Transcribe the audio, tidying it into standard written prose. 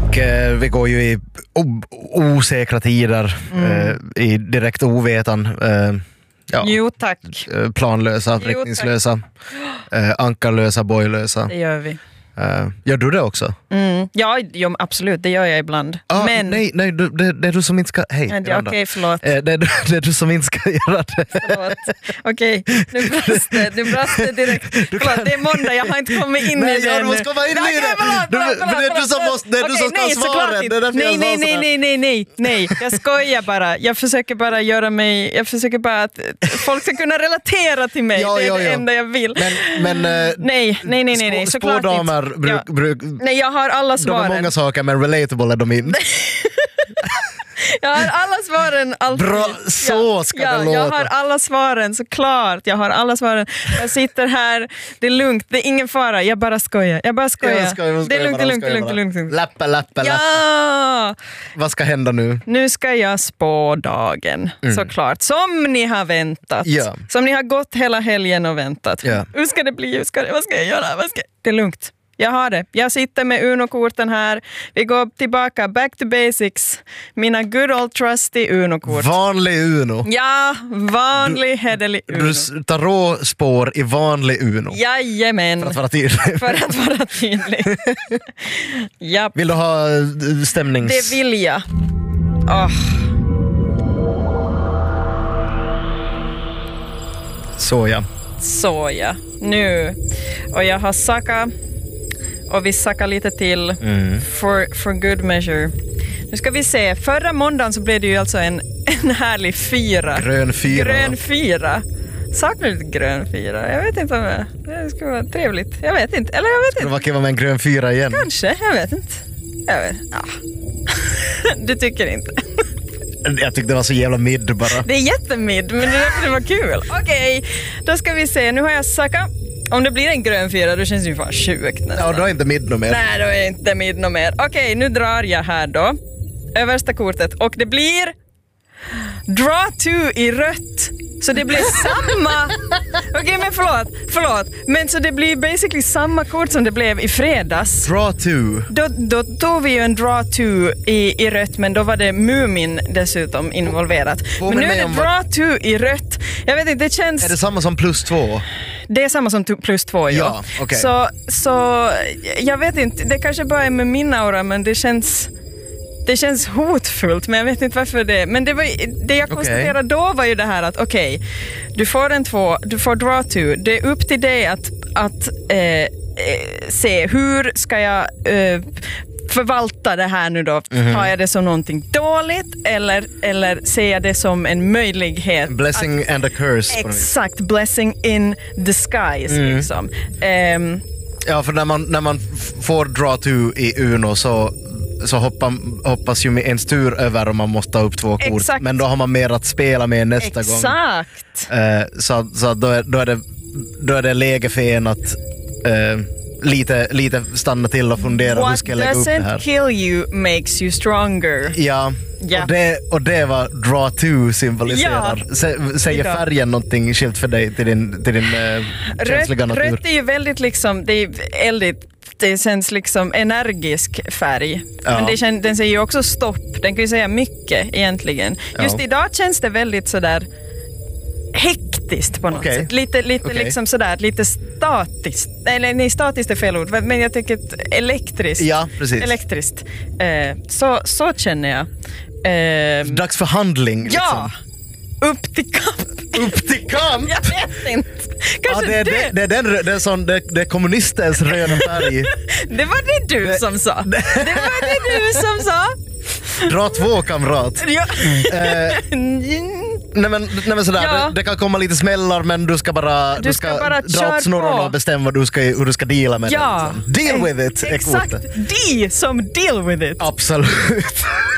Och vi går ju i osäkra tider, i direkt ovetan. Jo, tack. Planlösa, riktningslösa, ankarlösa, bojlösa. Det gör vi. Gör du det också? Ja, absolut, det gör jag ibland. Men... Nej, det är du som inte ska... Hej, okej, förlåt. Det är du som inte ska göra det. Förlåt. Okej, nu brast det direkt. Förlåt, det är måndag, jag har inte kommit in i det. Du ska vara inne i det. Det är du som måste, det är du som ska ha svaren. Nej, jag skojar bara. Jag försöker bara att folk ska kunna relatera till mig. Det är det enda jag vill. Men nej, såklart inte. Nej, jag har alla svaren. De har många saker, men relatable är de inte. Jag har alla svaren alltid. Bra, så ska det låta. Jag har alla svaren, såklart. Jag har alla svaren. Jag sitter här, det är lugnt, det är ingen fara. Jag bara skojar. Det är lugnt. Lappa. Ja! Vad ska hända nu? Nu ska jag spå dagen, såklart. Som ni har väntat. Ja. Som ni har gått hela helgen och väntat. Ja. Hur ska det bli? Vad ska jag göra? Det är lugnt. Jag har det. Jag sitter med Uno-korten här. Vi går tillbaka, back to basics. Mina good old trusty Uno-kort. Vanlig Uno. Ja, vanlig hederlig Uno. Du tar råspår i vanlig Uno. Jajamän. För att vara tydlig. Japp. Vill du ha stämnings... Det vill jag. Såja. Nu. Och jag har Saka. Och vi sackar lite till for good measure. Nu ska vi se. Förra måndagen så blev det ju alltså en härlig 4. Grön 4. Saknar lite grön 4. Jag vet inte om det skulle vara trevligt. Jag vet inte. Skulle det vara kul med en grön 4 igen? Kanske, jag vet inte. Du tycker inte. Jag tyckte det var så jävla mid bara. Det är jättemid, men det var kul. Okej, då ska vi se. Nu har jag Saka. Om det blir en grön 4, då känns det ju fan sjukt nästan. Ja, då är inte mid något mer. Nej, då är inte mid något mer. Okej, nu drar jag här då. Översta kortet. Och det blir... Draw 2 i rött. Så det blir samma... Okej, men förlåt. Men så det blir basically samma kort som det blev i fredags. Draw 2. Då tog vi ju en draw 2 i rött, men då var det Mumin dessutom involverat. Men nu är det draw 2 i rött. Jag vet inte, det känns... Är det samma som +2? Det är samma som +2, ja. Okay. Så jag vet inte, det kanske bara är med min aura, men det känns hotfullt, men jag vet inte varför det. Men det jag konstaterade då var ju det här att du får en 2, du får draw 2. Det är upp till dig att se hur ska jag förvalta det här nu då. Tar jag det som någonting dåligt eller ser jag det som en möjlighet? Blessing and a curse. Exakt, blessing in disguise liksom. Ja, för när man får draw 2 i Uno så hoppas ju med ens tur över om man måste ta upp 2 kort. Exakt. Men då har man mer att spela med nästa gång. Exakt. Så då är det läge för en att lite stanna till och fundera hur ska jag lägga upp det här. What doesn't kill you makes you stronger. Ja. Och det var draw 2 symboliserar. Säger färgen någonting skilt för dig till din känsliga natur? Rött är ju väldigt liksom, det är eldigt. Det känns liksom energisk färg. Ja. Men den säger ju också stopp. Den kan ju säga mycket egentligen. Just idag känns det väldigt sådär hektiskt på något sätt. Lite liksom sådär, lite statiskt. Eller nej, statiskt är fel ord. Men jag tycker elektriskt. Ja, precis. Elektriskt. Så känner jag. Dags för handling. Liksom. Ja! Upp till kamp! Jag vet inte. Kanske det är kommunistens röda färg. Det var det du som sa. Dra 2, kamrat. Ja. Nej men sådär, ja. Det kan komma lite smällar, men du ska bara dra åt snurrorna och bestämma hur du ska deala med det. Liksom. Deal with it. Exakt, som deal with it. Absolut.